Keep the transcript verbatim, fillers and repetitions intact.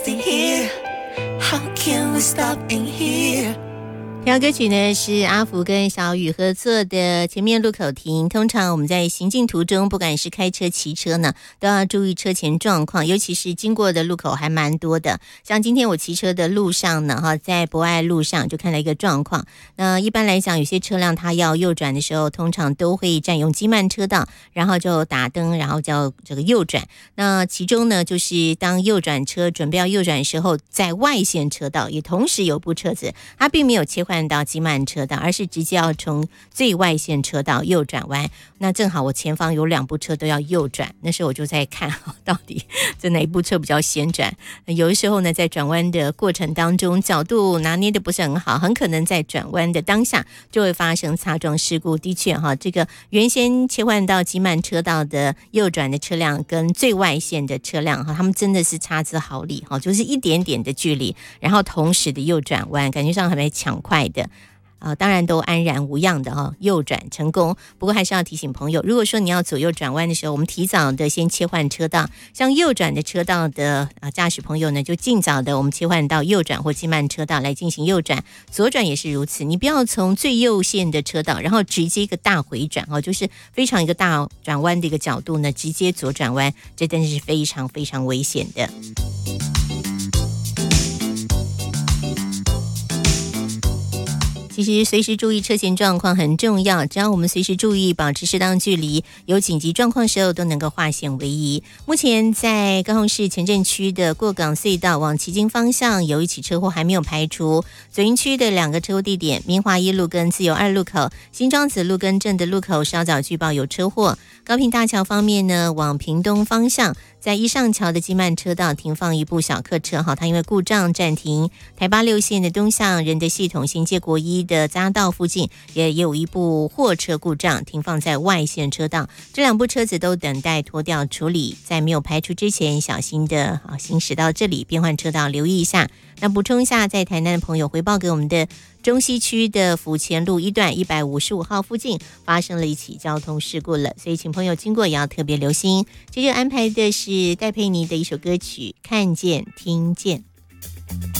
nothing here. How can we stop in here? 这条歌曲呢是阿福跟小雨合作的《前面路口停》。通常我们在行进途中，不管是开车骑车呢，都要注意车前状况，尤其是经过的路口还蛮多的。像今天我骑车的路上呢，哈，在博爱路上就看到一个状况。那一般来讲，有些车辆它要右转的时候，通常都会占用机慢车道，然后就打灯，然后叫这个右转。那其中呢，就是当右转车准备要右转的时候，在外线车道也同时有部车子，它并没有切换到机慢车道，而是直接要从最外线车道右转弯。那正好我前方有两部车都要右转，那时候我就在看到底这哪一部车比较先转。有的时候呢，在转弯的过程当中，角度拿捏的不是很好，很可能在转弯的当下就会发生擦撞事故。的确哈，这个原先切换到机慢车道的右转的车辆跟最外线的车辆哈，他们真的是差之毫厘哈，就是一点点的距离，然后同时的右转弯，感觉上还蛮抢快的。啊、呃，当然都安然无恙的哈、哦，右转成功。不过还是要提醒朋友，如果说你要左右转弯的时候，我们提早的先切换车道，像右转的车道的啊驾驶朋友呢，就尽早的我们切换到右转或机慢车道来进行右转，左转也是如此。你不要从最右线的车道，然后直接一个大回转哦，就是非常一个大转弯的一个角度呢，直接左转弯，这真的是非常非常危险的。其实随时注意车前状况很重要，只要我们随时注意保持适当距离，有紧急状况时候都能够化险为夷。目前在高雄市前镇区的过港隧道往旗津方向有一起车祸还没有排除，左营区的两个车祸地点，明华一路跟自由二路口，新庄子路跟正德路口稍早据报有车祸。高屏大桥方面呢，往屏东方向在一上桥的机慢车道停放一部小客车，它因为故障暂停。台八六线的东向仁德系统新界国一的匝道附近也有一部货车故障停放在外线车道，这两部车子都等待拖吊处理，在没有排除之前小心的啊行驶到这里，变换车道留意一下。那补充一下，在台南的朋友回报给我们的中西区的府前路一段一百五十五号附近发生了一起交通事故了，所以请朋友经过也要特别留心。接着安排的是戴佩妮的一首歌曲《看见听见》。